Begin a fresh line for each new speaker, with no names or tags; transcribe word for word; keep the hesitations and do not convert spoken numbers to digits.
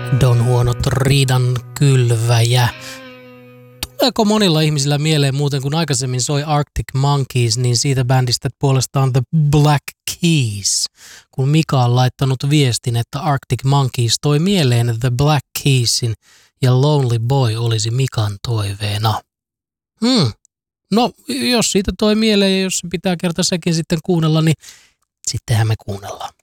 Don Huonot riidan kylväjä. Tuleeko monilla ihmisillä mieleen muuten, kun aikaisemmin soi Arctic Monkeys, niin siitä bändistä puolestaan The Black Keys. Kun Mika on laittanut viestin, että Arctic Monkeys toi mieleen The Black Keysin ja Lonely Boy olisi Mikan toiveena. Hmm. No, jos siitä toi mieleen ja jos se pitää kerta sekin sitten kuunnella, niin sittenhän me kuunnellaan.